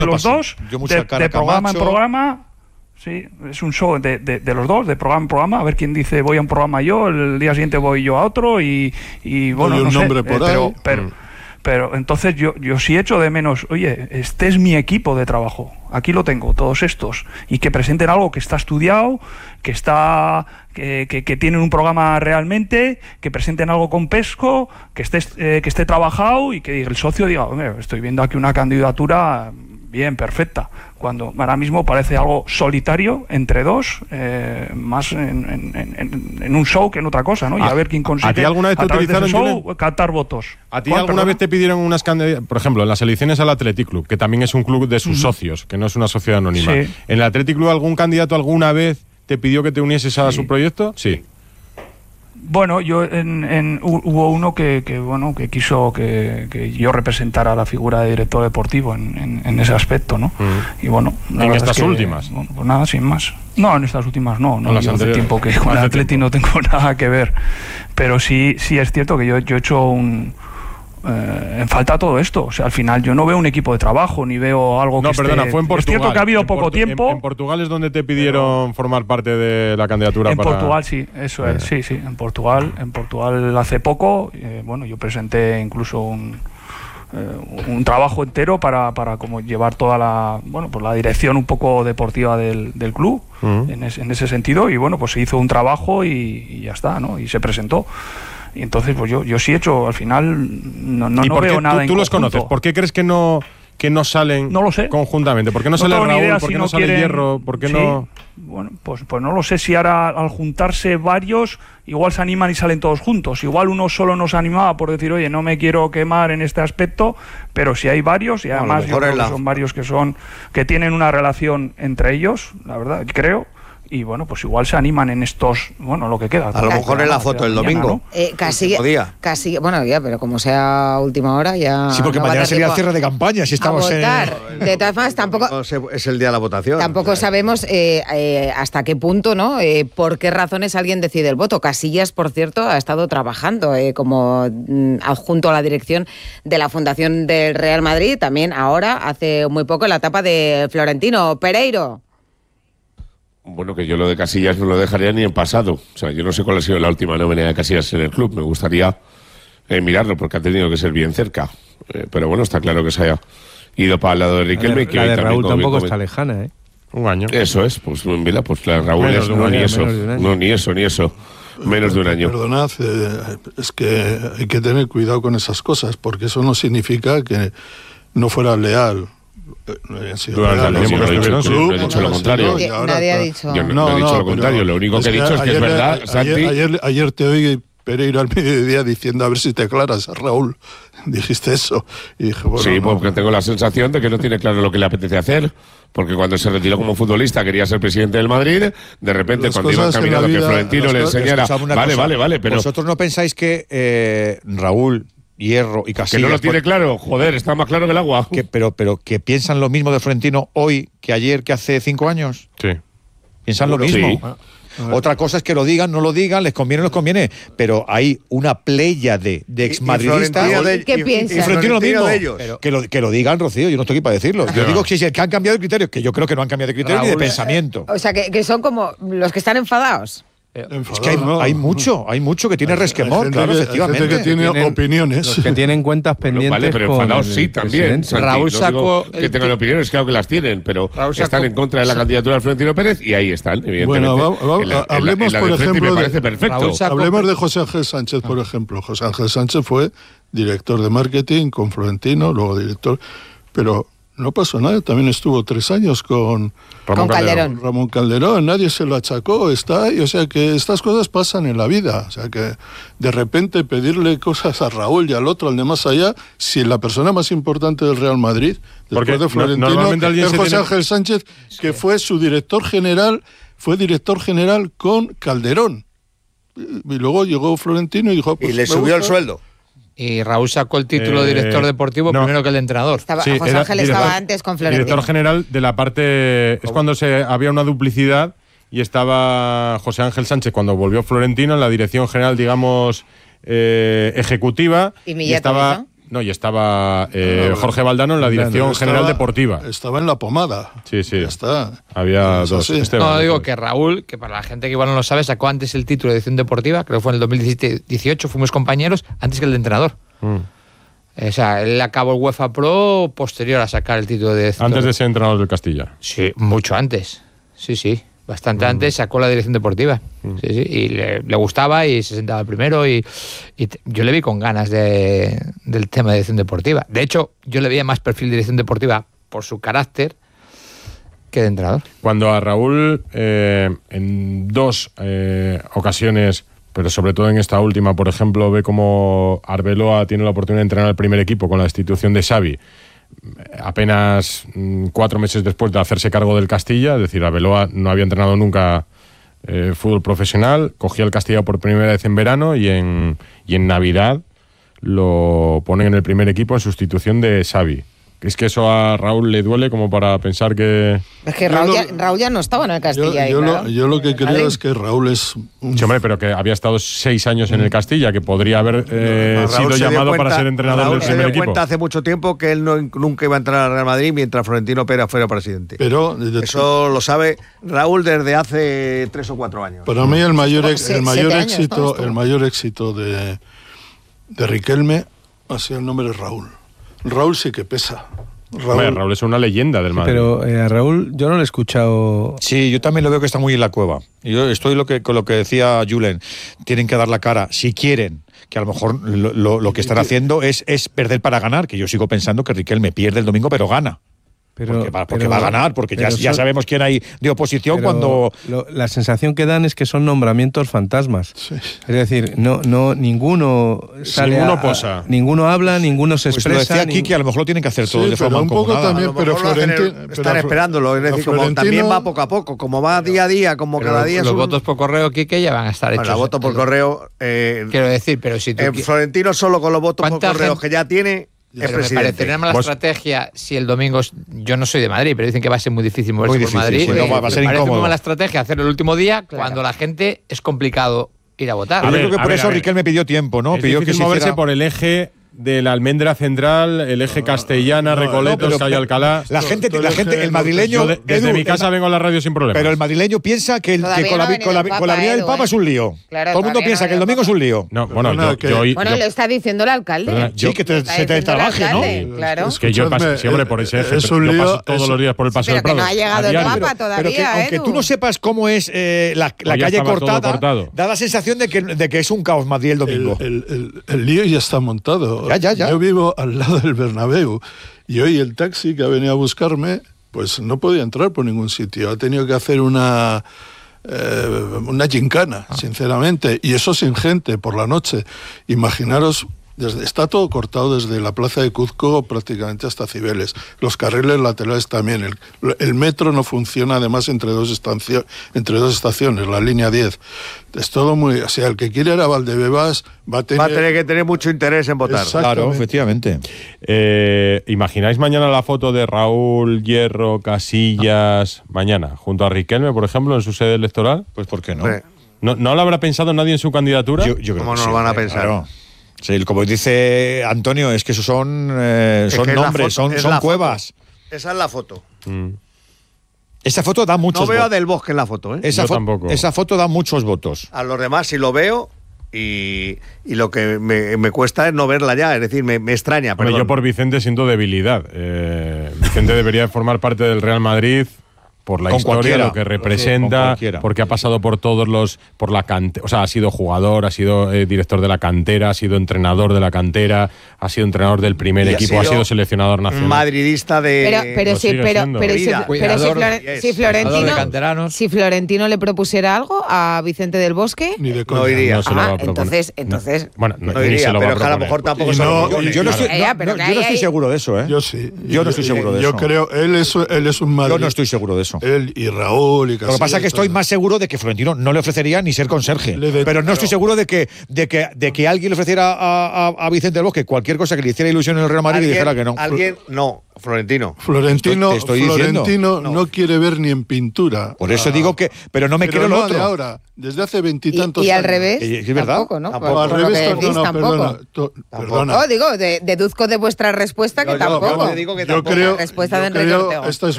los dos, de programa en programa. Sí, es un show de los dos, de programa en programa, a ver quién dice voy a un programa yo, el día siguiente voy yo a otro y bueno, no un sé, nombre por ahí. Pero entonces yo sí echo de menos, oye, este es mi equipo de trabajo, aquí lo tengo, todos estos, y que presenten algo que está estudiado, que tienen un programa realmente, que presenten algo con pesco, que esté trabajado y que el socio diga, hombre, estoy viendo aquí una candidatura bien, perfecta, cuando ahora mismo parece algo solitario entre dos, más en un show que en otra cosa, ¿no? Y a ver quién consigue ¿A ti alguna vez te utilizaron show captar votos. ¿A ti alguna vez te pidieron unas candidaturas? Por ejemplo, en las elecciones al Athletic Club, que también es un club de sus socios, que no es una sociedad anónima. Sí. ¿En el Athletic Club algún candidato alguna vez te pidió que te unieses a su proyecto? Sí. Bueno, hubo uno que quiso que yo representara la figura de director deportivo en ese aspecto, ¿no? Y bueno, ¿en estas últimas? Bueno, pues nada, sin más. No, en estas últimas no. Yo hace tiempo que con el Atleti no tengo nada que ver. Pero sí es cierto que yo he hecho en falta todo esto. O sea, al final yo no veo un equipo de trabajo, ni veo algo que fue en Portugal. Es cierto que ha habido poco tiempo. En Portugal es donde te pidieron formar parte de la candidatura. Portugal sí, eso es, sí. En Portugal hace poco, bueno, yo presenté incluso un trabajo entero para como llevar toda la dirección un poco deportiva del club, en ese sentido, y bueno, pues se hizo un trabajo y ya está, ¿no? Y se presentó. Y entonces, pues yo sí he hecho, al final, no veo nada en ¿Tú los conoces? ¿Por qué crees que no salen conjuntamente? ¿Por qué no sale Raúl? ¿Por qué no sale Hierro? ¿Por qué no...? Bueno, pues no lo sé si ahora al juntarse varios, igual se animan y salen todos juntos. Igual uno solo nos animaba por decir, oye, no me quiero quemar en este aspecto, pero si hay varios, y además yo creo que son varios que tienen una relación entre ellos, la verdad, creo. Y bueno, pues igual se animan en estos, lo que queda. A lo mejor en la foto el domingo. Casi, bueno, ya, pero como sea última hora, ya. Sí, porque mañana sería el cierre de campaña, si estamos De todas formas, tampoco. Es el día de la votación. Tampoco sabemos hasta qué punto, ¿no? Por qué razones alguien decide el voto. Casillas, por cierto, ha estado trabajando como adjunto a la dirección de la Fundación del Real Madrid, también ahora, hace muy poco, en la etapa de Florentino Pereiro. Bueno, que yo lo de Casillas no lo dejaría ni en pasado. O sea, yo no sé cuál ha sido la última nómina de Casillas en el club. Me gustaría mirarlo porque ha tenido que ser bien cerca. Pero bueno, está claro que se haya ido para el lado de Riquelme. La de Raúl tampoco está lejana, ¿eh? Un año. Eso es, pues mira, pues la de Raúl es ni eso. Menos de un año. Perdonad, es que hay que tener cuidado con esas cosas, porque eso no significa que no fuera leal. No he dicho lo contrario. Nadie ha dicho. Yo no he dicho lo contrario. Lo único que he dicho es que es verdad, Santi. Ayer te oí, Pereiro, al mediodía diciendo a ver si te aclaras, Raúl. Dijiste eso. Y dije, bueno. Sí, porque tengo la sensación de que no tiene claro lo que le apetece hacer. Porque cuando se retiró como futbolista quería ser presidente del Madrid. De repente, cuando iba encaminado que Florentino le enseñara. Vale, pero. ¿Vosotros no pensáis que Raúl, Hierro y Casillas... Que no lo tiene claro, joder, está más claro que el agua. Pero que piensan lo mismo de Florentino hoy que ayer, que hace 5 años. Sí. Piensan lo mismo. Sí. Otra cosa es que lo digan, no lo digan, les conviene o no les conviene. Pero hay una pléyade de exmadridistas. ¿Qué piensan? Y Florentino lo mismo. De ellos. Que lo digan, Rocío, yo no estoy aquí para decirlo. Yo digo que han cambiado de criterio, que yo creo que no han cambiado de criterio ni de pensamiento. O sea, que son como los que están enfadados. Es que hay mucho que tiene resquemor, claro, efectivamente. Hay gente que tiene opiniones. Los que tienen cuentas pendientes. Vale, pero enfadados sí también. Santi, Raúl sacó. Que tengan opiniones, claro que las tienen, pero están en contra de la candidatura de Florentino Pérez y ahí están, evidentemente. Bueno, hablemos, por ejemplo, me parece perfecto. Hablemos de José Ángel Sánchez, por ejemplo. José Ángel Sánchez fue director de marketing con Florentino, luego director. Pero no pasó nada, también estuvo 3 años con Ramón Calderón, nadie se lo achacó, está ahí, o sea que estas cosas pasan en la vida, o sea que de repente pedirle cosas a Raúl y al otro, al de más allá, si la persona más importante del Real Madrid, después de Florentino, es José Ángel Sánchez, que fue su director general con Calderón, y luego llegó Florentino y dijo... Pues, y le subió el sueldo. Y Raúl sacó el título de director deportivo primero que el de entrenador. José Ángel estaba antes con Florentino. Director general de la parte... Es cuando había una duplicidad y estaba José Ángel Sánchez cuando volvió Florentino en la dirección general, digamos, ejecutiva. Y Millet, estaba... ¿no? No, y estaba Jorge Valdano en la Dirección General Deportiva. Estaba en la pomada. Sí. Ya está. Había dos. No, digo que Raúl, que para la gente que igual no lo sabe, sacó antes el título de Dirección Deportiva, creo que fue en el 2018, fuimos compañeros, antes que el de entrenador. O sea, él acabó el UEFA Pro posterior a sacar el título de dirección. Antes de ser entrenador del Castilla. Sí, mucho antes. Sí. Bastante antes sacó la dirección deportiva. Sí. Y le gustaba y se sentaba primero y yo le vi con ganas del tema de dirección deportiva. De hecho, yo le veía más perfil de dirección deportiva por su carácter que de entrenador. Cuando a Raúl, en dos ocasiones, pero sobre todo en esta última, por ejemplo, ve cómo Arbeloa tiene la oportunidad de entrenar al primer equipo con la destitución de Xavi, apenas 4 meses después de hacerse cargo del Castilla, es decir, Arbeloa no había entrenado nunca fútbol profesional, cogía el Castilla por primera vez en verano y en Navidad lo ponen en el primer equipo en sustitución de Xavi. ¿Es que eso a Raúl le duele como para pensar que...? Es que Raúl ya no estaba en el Castilla. Yo lo que creo es que Raúl es... Sí, hombre, pero que había estado 6 años en el Castilla, que podría haber sido llamado para ser entrenador del primer equipo. Se dio cuenta hace mucho tiempo que él nunca iba a entrar al Real Madrid mientras Florentino Pérez fuera presidente. Pero eso lo sabe Raúl desde hace 3 o 4 años. Para mí el mayor éxito de Riquelme ha sido el nombre de Raúl. Raúl sí que pesa. Raúl es una leyenda del Madrid. Pero a Raúl yo no lo he escuchado. Sí, yo también lo veo que está muy en la cueva. Yo estoy con lo que decía Julen. Tienen que dar la cara, si quieren, que a lo mejor lo que están haciendo es perder para ganar, que yo sigo pensando que Riquelme pierde el domingo pero gana. Porque va a ganar, porque ya sabemos quién hay de oposición cuando... La sensación que dan es que son nombramientos fantasmas. Sí. Es decir, ninguno sale posa. Ninguno habla, ninguno se expresa. Pues lo decía aquí que a lo mejor lo tienen que hacer todos de forma mancomunada. También, pero están esperándolo, es decir, como también va poco a poco, como va día a día, como pero cada día... Los votos por correo, Quique, ya van a estar hechos. Los votos por correo... quiero decir, pero si tú... Florentino solo con los votos por correo que ya tiene... Pero me parecería mala estrategia si el domingo... Yo no soy de Madrid, pero dicen que va a ser muy difícil moverse por Madrid. Sí, va a ser incómodo. Parece muy mala estrategia hacerlo el último día cuando la gente es complicado ir a votar. Yo creo que por eso Riquelme pidió tiempo, ¿no? Pidió que moverse por el eje de la Almendra Central, el eje Castellana, Recoletos, Calle Alcalá. La gente, el madrileño... Yo desde mi casa vengo a la radio sin problemas. Pero el madrileño piensa que con la venida del Papa es un lío. Claro, todo el mundo piensa que el domingo es un lío. Bueno, lo está diciendo el alcalde. Sí, que se te trabaje, ¿no? Claro. Es que yo paso siempre por ese eje. Es un lío, yo paso todos los días por el Paso del Prado. Pero que no ha llegado el Papa todavía, pero que, aunque tú no sepas cómo es la calle cortada, da la sensación de que es un caos Madrid el domingo. El lío ya está montado. Ya. Yo vivo al lado del Bernabéu y hoy el taxi que ha venido a buscarme pues no podía entrar por ningún sitio, ha tenido que hacer una gincana, sinceramente, y eso sin gente por la noche. Imaginaros, está todo cortado desde la plaza de Cuzco prácticamente hasta Cibeles, los carriles laterales también, el metro no funciona además entre dos estaciones, la línea 10. Es todo muy... O sea, el que quiere ir a Valdebebas va a tener que tener mucho interés en votar. Claro, efectivamente. ¿Imagináis mañana la foto de Raúl, Hierro, Casillas, mañana, junto a Riquelme, por ejemplo, en su sede electoral? Pues ¿por qué no? ¿No lo habrá pensado nadie en su candidatura? Yo creo ¿Cómo que no lo van a pensar? Claro. Sí, como dice Antonio, es que esos son nombres, son cuevas. Esa es la foto. Esa foto da muchos votos. No veo a Del Bosque en la foto, ¿eh? Yo tampoco. Esa foto da muchos votos. A los demás sí lo veo y lo que me cuesta es no verla ya, es decir, me extraña. Bueno, yo por Vicente siento debilidad. Vicente debería formar parte del Real Madrid por la historia, lo que representa, porque ha pasado por por la cantera, o sea, ha sido jugador, ha sido director de la cantera, ha sido entrenador de la cantera, ha sido entrenador del primer equipo, ha sido seleccionador nacional. Madridista de... Si Florentino le propusiera algo a Vicente del Bosque, no iría. No se lo va a proponer. Entonces, bueno, no iría, pero que a lo mejor tampoco se lo propone. Yo no estoy seguro de eso, ¿eh? Yo sí. Yo no estoy seguro de eso. Yo creo, él es un Madrid. Yo no estoy seguro de eso. caso. Él y Raúl y Casillas. Lo que pasa es que estoy más seguro de que Florentino no le ofrecería ni ser conserje. Pero no estoy seguro de que alguien le ofreciera a Vicente del Bosque cualquier cosa que le hiciera ilusión en el Real Madrid y dijera que no. Florentino no quiere ver ni en pintura. Por eso digo que. Pero no me creo lo otro. De ahora, desde hace 20 y tantos años. Y al revés. ¿Es verdad? Tampoco, ¿no? Al revés, perdona. Deduzco de vuestra respuesta que tampoco. Yo creo, respuesta de Enrique Ortega. esta es